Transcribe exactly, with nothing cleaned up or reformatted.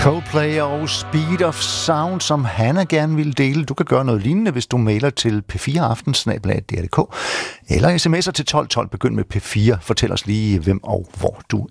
Coldplay og Speed of Sound, som Hanna gerne vil dele. Du kan gøre noget lignende, hvis du mailer til p fire aften snabel-a d r punktum d k eller sms'er til tolv tolv. Begynd med P fire. Fortæl os lige, hvem og hvor du